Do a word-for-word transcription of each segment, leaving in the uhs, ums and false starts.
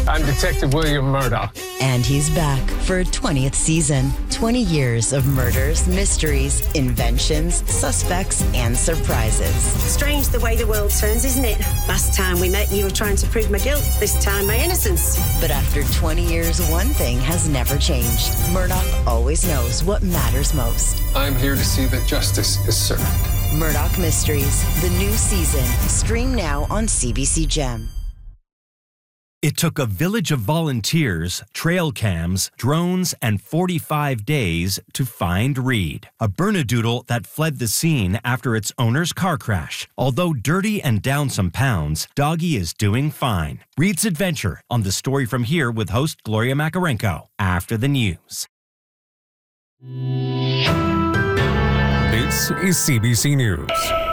I'm Detective William Murdoch. And he's back for a twentieth season. twenty years of murders, mysteries, inventions, suspects, and surprises. Strange the way the world turns, isn't it? Last time we met, you were trying to prove my guilt. This time, my innocence. But after twenty years, one thing has never changed. Murdoch always knows what matters most. I'm here to see that justice is served. Murdoch Mysteries, the new season. Stream now on C B C Gem. It took a village of volunteers, trail cams, drones, and forty-five days to find Reed, a Bernedoodle that fled the scene after its owner's car crash. Although dirty and down some pounds, Doggy is doing fine. Reed's adventure on The Story From Here with host Gloria Makarenko after the news. This is C B C News.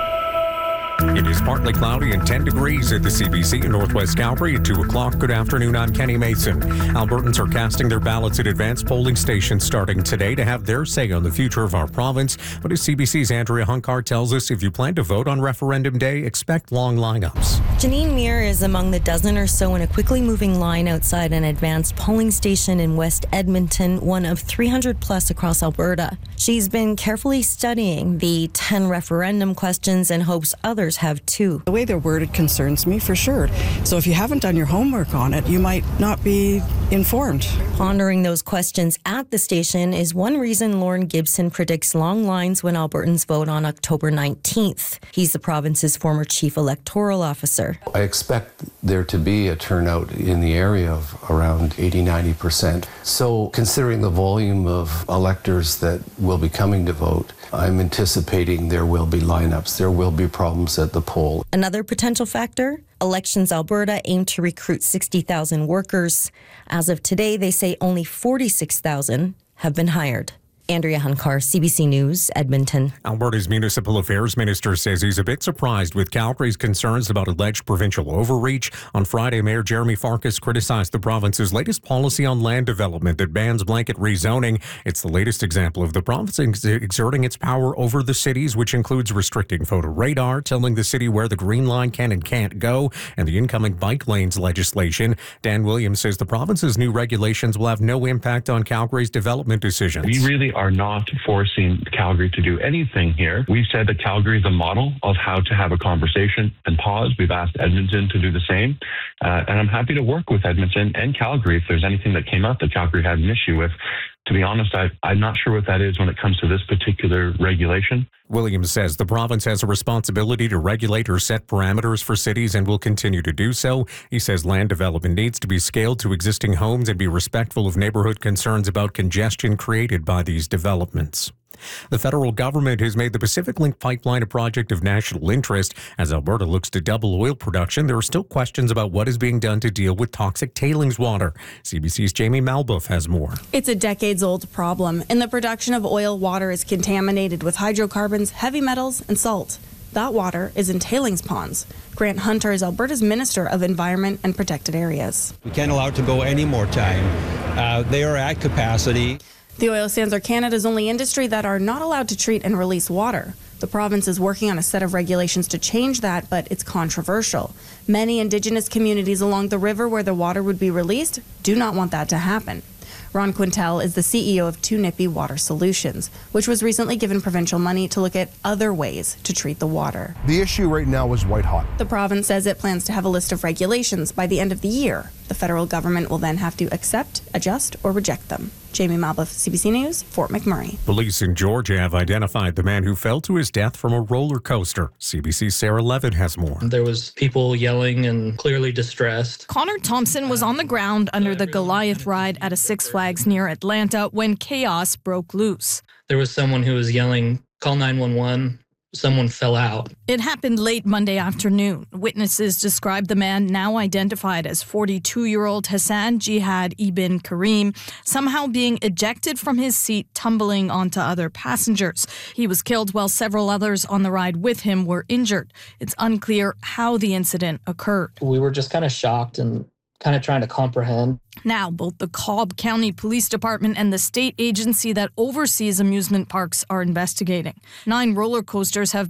It is partly cloudy and ten degrees at the C B C in Northwest Calgary at two o'clock. Good afternoon, I'm Kenny Mason. Albertans are casting their ballots at advanced polling stations starting today to have their say on the future of our province. But as C B C's Andrea Hunkar tells us, if you plan to vote on referendum day, expect long lineups. Janine Muir is among the dozen or so in a quickly moving line outside an advanced polling station in West Edmonton, one of three hundred plus across Alberta. She's been carefully studying the ten referendum questions and hopes others have too. The way they're worded concerns me for sure. So if you haven't done your homework on it, you might not be informed. Pondering those questions at the station is one reason Lauren Gibson predicts long lines when Albertans vote on October nineteenth. He's the province's former chief electoral officer. I expect there to be a turnout in the area of around eighty to ninety percent. So considering the volume of electors that will be coming to vote, I'm anticipating there will be lineups. There will be problems at the poll. Another potential factor? Elections Alberta aim to recruit sixty thousand workers. As of today, they say only forty-six thousand have been hired. Andrea Hunkar, C B C News, Edmonton. Alberta's Municipal Affairs Minister says he's a bit surprised with Calgary's concerns about alleged provincial overreach. On Friday, Mayor Jeremy Farkas criticized the province's latest policy on land development that bans blanket rezoning. It's the latest example of the province ex- exerting its power over the cities, which includes restricting photo radar, telling the city where the green line can and can't go, and the incoming bike lanes legislation. Dan Williams says the province's new regulations will have no impact on Calgary's development decisions. We really are not forcing Calgary to do anything here. We've said that Calgary is a model of how to have a conversation and pause. We've asked Edmonton to do the same. Uh, and I'm happy to work with Edmonton and Calgary if there's anything that came up that Calgary had an issue with. To be honest, I, I'm not sure what that is when it comes to this particular regulation. Williams says the province has a responsibility to regulate or set parameters for cities and will continue to do so. He says land development needs to be scaled to existing homes and be respectful of neighborhood concerns about congestion created by these developments. The federal government has made the Pacific Link pipeline a project of national interest. As Alberta looks to double oil production, there are still questions about what is being done to deal with toxic tailings water. C B C's Jamie Malbuff has more. It's a decades-old problem, and the production of oil water is contaminated with hydrocarbons, heavy metals, and salt. That water is in tailings ponds. Grant Hunter is Alberta's Minister of Environment and Protected Areas. We can't allow it to go any more time. Uh, they are at capacity. The oil sands are Canada's only industry that are not allowed to treat and release water. The province is working on a set of regulations to change that, but it's controversial. Many Indigenous communities along the river where the water would be released do not want that to happen. Ron Quintel is the C E O of Two Nippy Water Solutions, which was recently given provincial money to look at other ways to treat the water. The issue right now is white hot. The province says it plans to have a list of regulations by the end of the year. The federal government will then have to accept, adjust, or reject them. Jamie Malbuff, C B C News, Fort McMurray. Police in Georgia have identified the man who fell to his death from a roller coaster. C B C's Sarah Levitt has more. There was people yelling and clearly distressed. Connor Thompson was on the ground under the Goliath ride at a Six Flags near Atlanta when chaos broke loose. There was someone who was yelling, "Call nine one one." Someone fell out. It happened late Monday afternoon. Witnesses described the man, now identified as forty-two-year-old Hassan Jihad Ibn Karim, somehow being ejected from his seat, tumbling onto other passengers. He was killed while several others on the ride with him were injured. It's unclear how the incident occurred. We were just kind of shocked and kind of trying to comprehend. Now, both the Cobb County Police Department and the state agency that oversees amusement parks are investigating. Nine roller coasters have